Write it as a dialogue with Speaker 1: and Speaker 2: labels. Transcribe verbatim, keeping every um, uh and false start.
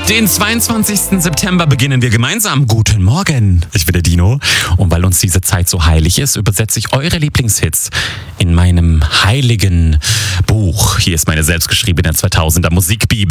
Speaker 1: Den zweiundzwanzigsten September beginnen wir gemeinsam. Guten Morgen. Ich bin der Dino. Und weil uns diese Zeit so heilig ist, übersetze ich eure Lieblingshits in meinem heiligen Buch. Hier ist meine selbstgeschriebene zweitausender Musikbibel.